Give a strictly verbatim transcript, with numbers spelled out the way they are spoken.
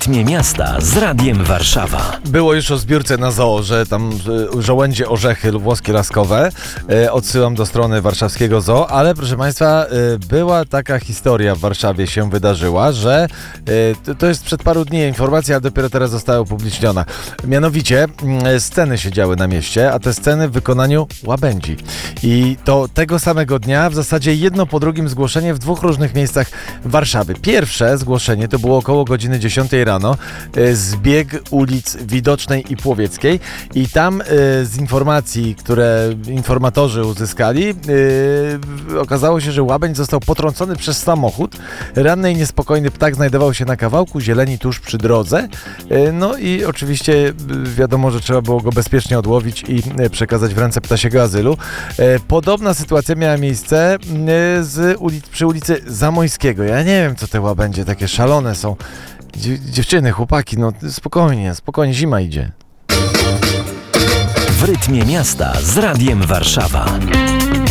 rytmie miasta z Radiem Warszawa. Było już o zbiórce na zoo, że tam y, żołędzie, orzechy lub włoskie laskowe. Y, odsyłam do strony warszawskiego zoo, ale proszę Państwa, y, była taka historia w Warszawie się wydarzyła, że y, to, to jest przed paru dni informacja, a dopiero teraz została upubliczniona. Mianowicie y, sceny się działy na mieście, a te sceny w wykonaniu łabędzi. I to tego samego dnia w zasadzie jedno po drugim zgłoszenie w dwóch różnych miejscach Warszawy. Pierwsze zgłoszenie to było około godziny dziesiątej rano, y, zbieg ulic Widocznej i Płowieckiej i tam y, z informacji, które informatorzy uzyskali, y, okazało się, że łabędź został potrącony przez samochód. Ranny i niespokojny ptak znajdował się na kawałku zieleni tuż przy drodze. Y, no i oczywiście y, wiadomo, że trzeba było go bezpiecznie odłowić i y, przekazać w ręce ptasiego azylu. Y, podobna sytuacja miała miejsce y, z ulic, przy ulicy Zamoyskiego. Ja nie wiem, co te łabędzie takie szalone są. Dziewczyny, chłopaki, no spokojnie, spokojnie, zima idzie. W rytmie miasta z Radiem Warszawa.